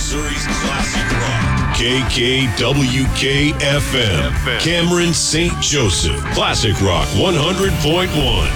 Missouri's classic rock. KKWK-FM. Cameron St. Joseph. Classic Rock 100.1.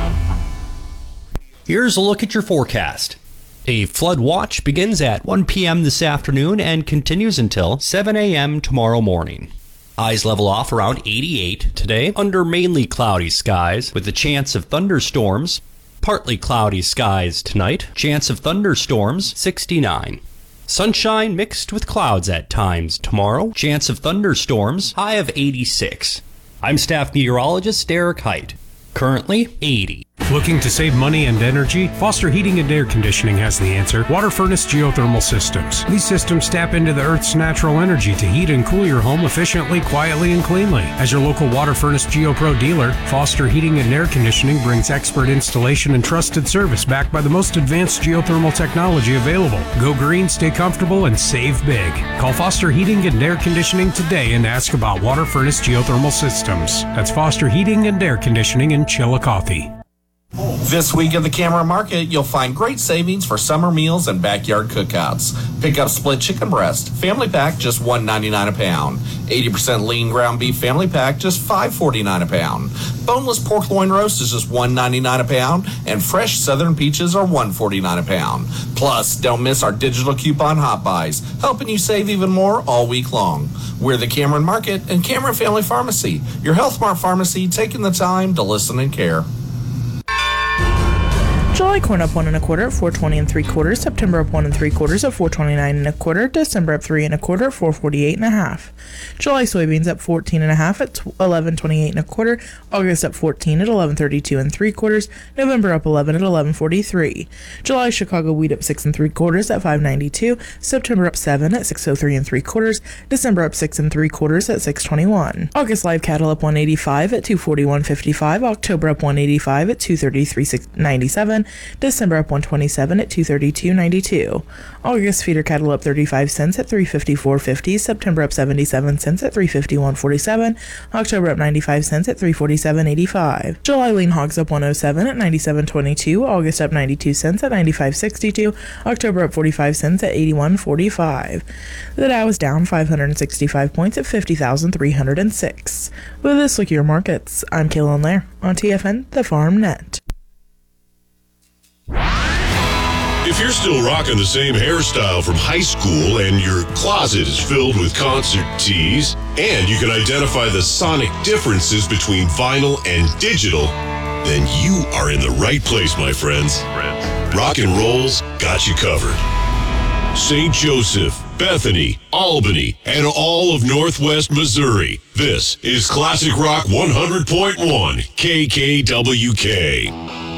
Here's a look at your forecast. A flood watch begins at 1 p.m. this afternoon and continues until 7 a.m. tomorrow morning. Highs level off around 88 today under mainly cloudy skies with a chance of thunderstorms. Partly cloudy skies tonight, chance of thunderstorms 69. Sunshine mixed with clouds at times tomorrow, chance of thunderstorms, high of 86. I'm staff meteorologist Derek Height. Currently 80. Looking to save money and energy? Foster Heating and Air Conditioning has the answer. Water Furnace Geothermal Systems. These systems tap into the Earth's natural energy to heat and cool your home efficiently, quietly, and cleanly. As your local Water Furnace GeoPro dealer, Foster Heating and Air Conditioning brings expert installation and trusted service backed by the most advanced geothermal technology available. Go green, stay comfortable, and save big. Call Foster Heating and Air Conditioning today and ask about Water Furnace Geothermal Systems. That's Foster Heating and Air Conditioning in Chillicothe. This week at the Cameron Market, you'll find great savings for summer meals and backyard cookouts. Pick up split chicken breast, family pack, just $1.99 a pound. 80% lean ground beef family pack, just $5.49 a pound. Boneless pork loin roast is just $1.99 a pound, and fresh southern peaches are $1.49 a pound. Plus, don't miss our digital coupon hot buys, helping you save even more all week long. We're the Cameron Market and Cameron Family Pharmacy, your Health Mart pharmacy taking the time to listen and care. July corn up 1 1/4 at 4.20 3/4. September up 1 3/4 at 4.29 1/4. December up 3 1/4 at 4.48 1/2. July soybeans up 14 1/2 at 11.28 1/4. August up 14 at 11.32 3/4. November up 11 at 11.43. July Chicago wheat up 6 3/4 at 5.92. September up 7 at 6.03 3/4. December up 6 3/4 at 6.21. August live cattle up 185 at 241.55. October up 185 at 233.97. December up 127 at 232.92. August feeder cattle up 35 cents at 354.50. September up 77 cents at 351.47. October up 95 cents at 347.85. July lean hogs up 107 at 97.22. August up 92 cents at 95.62. October up 45 cents at 81.45. The Dow is down 565 points at 50,306. With this look at your markets, I'm Kaylin Lair on TFN, the Farm Net. If you're still rocking the same hairstyle from high school and your closet is filled with concert tees, and you can identify the sonic differences between vinyl and digital, then you are in the right place, my friends. Rock and Roll's got you covered. St. Joseph, Bethany, Albany, and all of Northwest Missouri. This is Classic Rock 100.1 KKWK.